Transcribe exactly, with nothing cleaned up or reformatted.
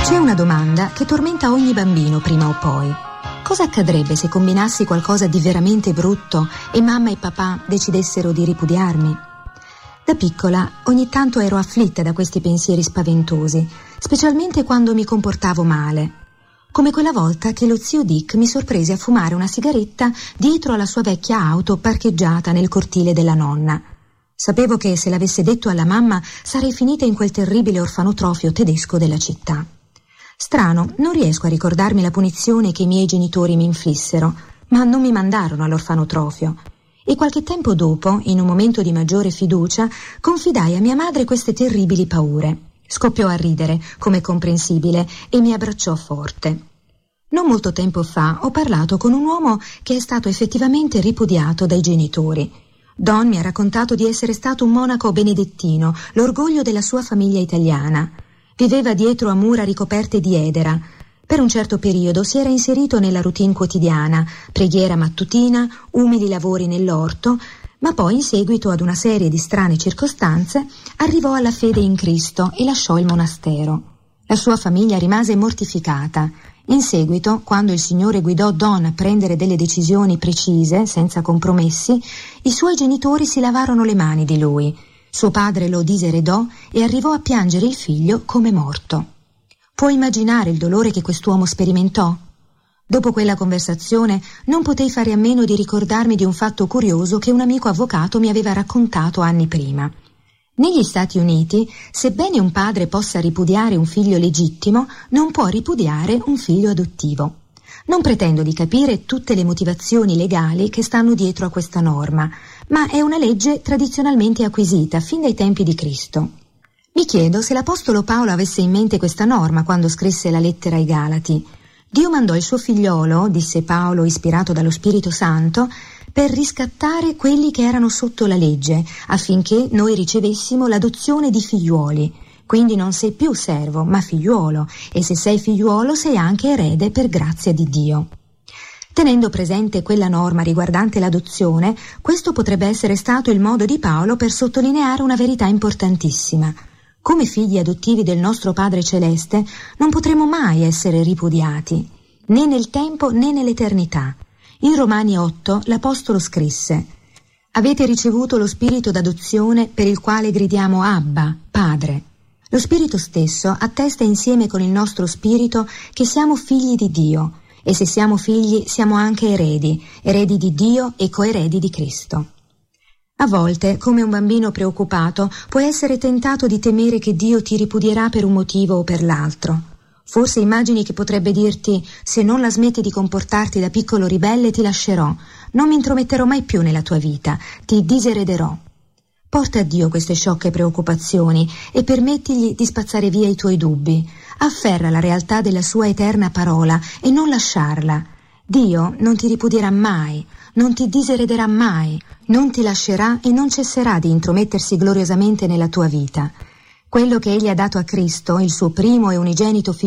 C'è una domanda che tormenta ogni bambino prima o poi. Cosa accadrebbe se combinassi qualcosa di veramente brutto e mamma e papà decidessero di ripudiarmi? Da piccola ogni tanto ero afflitta da questi pensieri spaventosi, specialmente quando mi comportavo male. Come quella volta che lo zio Dick mi sorprese a fumare una sigaretta dietro alla sua vecchia auto parcheggiata nel cortile della nonna. Sapevo che se l'avesse detto alla mamma sarei finita in quel terribile orfanotrofio tedesco della città. Strano, non riesco a ricordarmi la punizione che i miei genitori mi inflissero, ma non mi mandarono all'orfanotrofio. E qualche tempo dopo, in un momento di maggiore fiducia, confidai a mia madre queste terribili paure. Scoppiò a ridere, come comprensibile, e mi abbracciò forte. Non molto tempo fa ho parlato con un uomo che è stato effettivamente ripudiato dai genitori. Don mi ha raccontato di essere stato un monaco benedettino, l'orgoglio della sua famiglia italiana. Viveva dietro a mura ricoperte di edera. Per un certo periodo si era inserito nella routine quotidiana, preghiera mattutina, umili lavori nell'orto, ma poi in seguito ad una serie di strane circostanze arrivò alla fede in Cristo e lasciò il monastero. La sua famiglia rimase mortificata. In seguito, quando il Signore guidò Don a prendere delle decisioni precise, senza compromessi, i suoi genitori si lavarono le mani di lui. Suo padre lo diseredò e arrivò a piangere il figlio come morto. Puoi immaginare il dolore che quest'uomo sperimentò? Dopo quella conversazione non potei fare a meno di ricordarmi di un fatto curioso che un amico avvocato mi aveva raccontato anni prima. Negli Stati Uniti, sebbene un padre possa ripudiare un figlio legittimo, non può ripudiare un figlio adottivo. Non pretendo di capire tutte le motivazioni legali che stanno dietro a questa norma, ma è una legge tradizionalmente acquisita fin dai tempi di Cristo. Mi chiedo se l'Apostolo Paolo avesse in mente questa norma quando scrisse la lettera ai Galati. Dio mandò il suo figliolo, disse Paolo ispirato dallo Spirito Santo, per riscattare quelli che erano sotto la legge, affinché noi ricevessimo l'adozione di figliuoli. Quindi non sei più servo, ma figliuolo, e se sei figliuolo sei anche erede per grazia di Dio. Tenendo presente quella norma riguardante l'adozione, questo potrebbe essere stato il modo di Paolo per sottolineare una verità importantissima. Come figli adottivi del nostro Padre Celeste non potremo mai essere ripudiati, né nel tempo né nell'eternità. In Romani otto l'Apostolo scrisse: «Avete ricevuto lo spirito d'adozione per il quale gridiamo Abba, Padre». Lo Spirito stesso attesta insieme con il nostro spirito che siamo figli di Dio, e se siamo figli siamo anche eredi, eredi di Dio e coeredi di Cristo. A volte, come un bambino preoccupato, puoi essere tentato di temere che Dio ti ripudierà per un motivo o per l'altro. Forse immagini che potrebbe dirti: se non la smetti di comportarti da piccolo ribelle ti lascerò, non mi intrometterò mai più nella tua vita, ti diserederò. Porta a Dio queste sciocche preoccupazioni e permettigli di spazzare via i tuoi dubbi. Afferra la realtà della sua eterna parola e non lasciarla. Dio non ti ripudierà mai, non ti diserederà mai, non ti lascerà e non cesserà di intromettersi gloriosamente nella tua vita. Quello che Egli ha dato a Cristo, il suo primo e unigenito figlio,